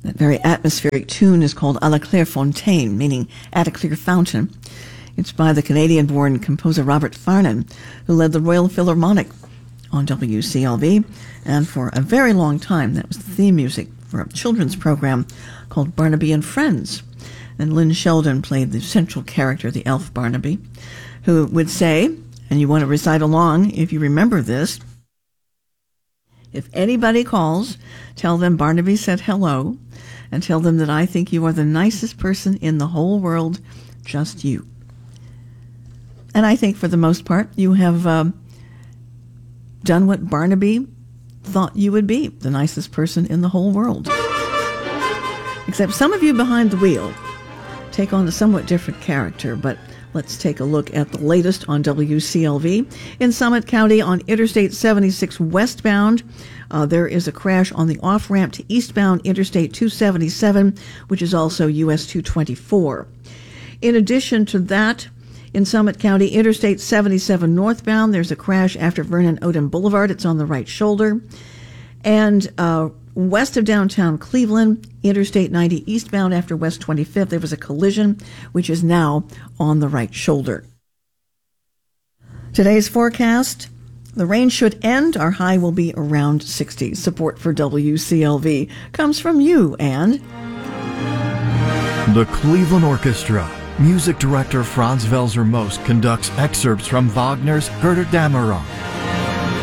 That very atmospheric tune is called À la Clairefontaine, meaning at a clear fountain. It's by the Canadian-born composer Robert Farnon, who led the Royal Philharmonic on WCLV, and for a very long time that was the theme music for a children's program called Barnaby and Friends. And Lynn Sheldon played the central character, the elf Barnaby, who would say, and you want to recite along if you remember this, "If anybody calls, tell them Barnaby said hello, and tell them that I think you are the nicest person in the whole world, just you." And I think for the most part you have done what Barnaby thought you would be, the nicest person in the whole world. Except some of you behind the wheel take on a somewhat different character, but let's take a look at the latest on WCLV. In Summit County on Interstate 76 westbound, there is a crash on the off-ramp to eastbound Interstate 277, which is also US 224. In addition to that, in Summit County, Interstate 77 northbound, there's a crash after Vernon Odom Boulevard. It's on the right shoulder. And west of downtown Cleveland, Interstate 90 eastbound after West 25th, there was a collision, which is now on the right shoulder. Today's forecast: the rain should end. Our high will be around 60. Support for WCLV comes from you and the Cleveland Orchestra. Music director Franz Welser Most conducts excerpts from Wagner's Götterdämmerung.